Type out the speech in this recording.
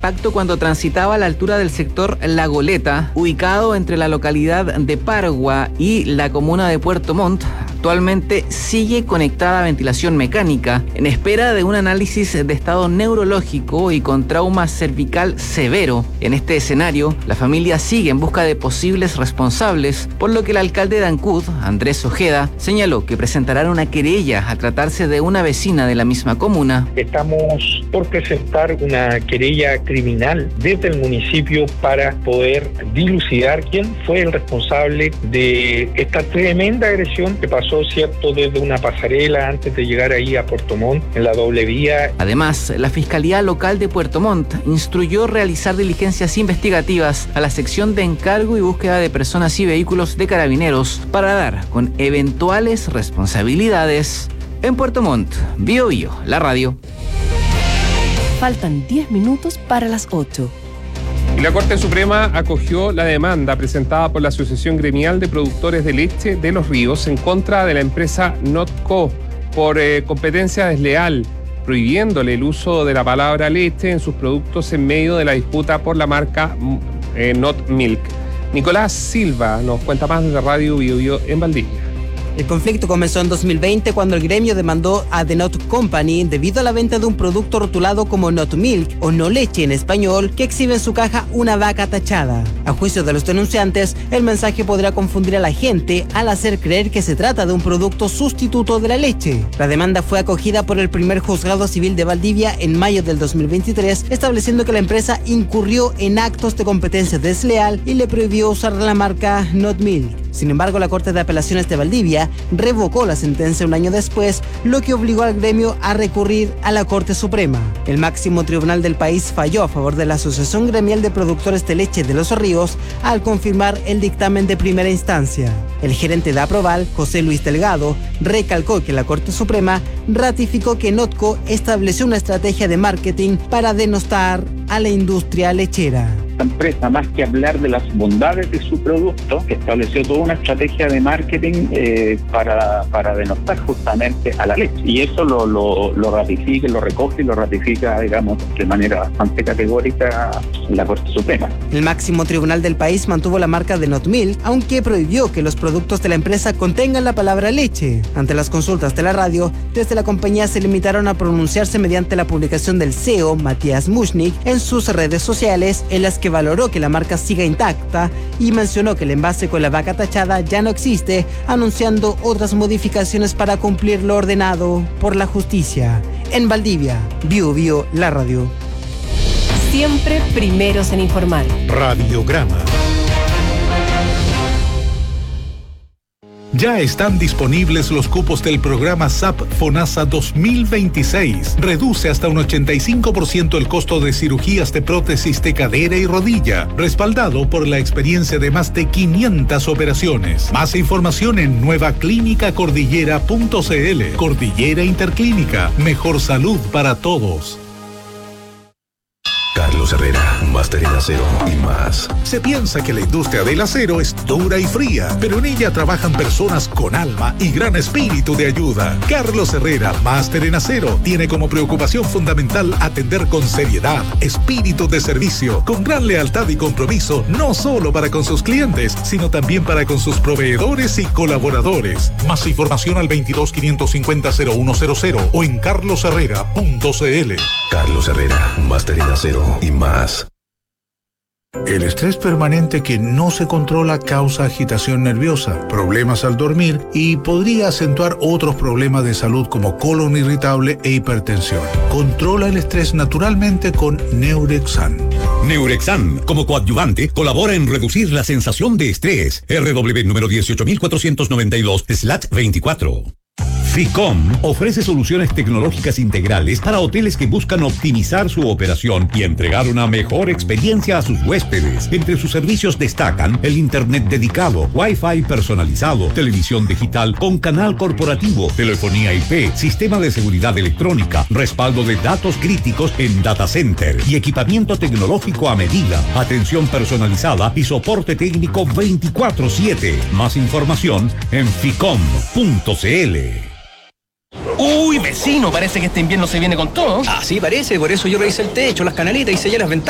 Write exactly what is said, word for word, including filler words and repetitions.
impacto cuando transitaba a la altura del sector La Goleta, ubicado entre la localidad de Pargua y la comuna de Puerto Montt. Actualmente sigue conectada a ventilación mecánica, en espera de un análisis de estado neurológico y con trauma cervical severo. En este escenario, la familia sigue en busca de posibles responsables, por lo que el alcalde de Ancud, Andrés Ojeda, señaló que presentarán una querella a tratarse de una vecina de la misma comuna. Estamos por presentar una querella criminal desde el municipio para poder dilucidar quién fue el responsable de esta tremenda agresión que pasó, cierto, desde una pasarela antes de llegar ahí a Puerto Montt, en la doble vía. Además, la Fiscalía Local de Puerto Montt instruyó realizar diligencias investigativas a la sección de encargo y búsqueda de personas y vehículos de Carabineros para dar con eventuales responsabilidades. En Puerto Montt, Bio Bio, la radio. Faltan diez minutos para las ocho. Y la Corte Suprema acogió la demanda presentada por la Asociación Gremial de Productores de Leche de Los Ríos en contra de la empresa Notco por eh, competencia desleal, prohibiéndole el uso de la palabra leche en sus productos en medio de la disputa por la marca eh, Not Milk. Nicolás Silva nos cuenta más desde Radio Bio Bio en Valdivia. El conflicto comenzó en dos mil veinte cuando el gremio demandó a The Not Company debido a la venta de un producto rotulado como Not Milk o no leche en español, que exhibe en su caja una vaca tachada. A juicio de los denunciantes, el mensaje podrá confundir a la gente al hacer creer que se trata de un producto sustituto de la leche. La demanda fue acogida por el primer juzgado civil de Valdivia en mayo del dos mil veintitrés, estableciendo que la empresa incurrió en actos de competencia desleal y le prohibió usar la marca Not Milk. Sin embargo, la Corte de Apelaciones de Valdivia revocó la sentencia un año después, lo que obligó al gremio a recurrir a la Corte Suprema. El máximo tribunal del país falló a favor de la Asociación Gremial de Productores de Leche de Los Ríos al confirmar el dictamen de primera instancia. El gerente de Aproval, José Luis Delgado, recalcó que la Corte Suprema ratificó que Notco estableció una estrategia de marketing para denostar a la industria lechera. La empresa, más que hablar de las bondades de su producto, estableció toda una estrategia de marketing eh, para, para denostar justamente a la leche. Y eso lo, lo, lo ratifica, lo recoge y lo ratifica, digamos, de manera bastante categórica la Corte Suprema. El máximo tribunal del país mantuvo la marca de Not Milk, aunque prohibió que los productos de la empresa contengan la palabra leche. Ante las consultas de la radio, desde la compañía se limitaron a pronunciarse mediante la publicación del C E O, Matías Mushnik, en sus redes sociales, en las que valoró que la marca siga intacta y mencionó que el envase con la vaca tachada ya no existe, anunciando otras modificaciones para cumplir lo ordenado por la justicia. En Valdivia, Bio Bio, la radio. Siempre primeros en informar. Radiograma. Ya están disponibles los cupos del programa S A P FONASA dos mil veintiséis. Reduce hasta un ochenta y cinco por ciento el costo de cirugías de prótesis de cadera y rodilla, respaldado por la experiencia de más de quinientas operaciones. Más información en nueva clínica cordillera punto c l. Cordillera Interclínica, mejor salud para todos. Carlos Herrera, máster en acero y más. Se piensa que la industria del acero es dura y fría, pero en ella trabajan personas con alma y gran espíritu de ayuda. Carlos Herrera, máster en acero, tiene como preocupación fundamental atender con seriedad, espíritu de servicio, con gran lealtad y compromiso, no solo para con sus clientes, sino también para con sus proveedores y colaboradores. Más información al veintidós quinientos cincuenta cero uno cero cero o en carlos herrera punto c l. Carlos Herrera, máster en acero y más. El estrés permanente que no se controla causa agitación nerviosa, problemas al dormir y podría acentuar otros problemas de salud como colon irritable e hipertensión. Controla el estrés naturalmente con Neurexan. Neurexan, como coadyuvante, colabora en reducir la sensación de estrés. R W número dieciocho mil cuatrocientos noventa y dos slash veinticuatro. FICOM ofrece soluciones tecnológicas integrales para hoteles que buscan optimizar su operación y entregar una mejor experiencia a sus huéspedes. Entre sus servicios destacan el internet dedicado, Wi-Fi personalizado, televisión digital con canal corporativo, telefonía I P, sistema de seguridad electrónica, respaldo de datos críticos en data center y equipamiento tecnológico a medida, atención personalizada y soporte técnico veinticuatro siete. Más información en ficom punto c l. Uy, vecino, parece que este invierno se viene con todo. Así parece, por eso yo revisé el techo, las canaletas y sellé las ventanas.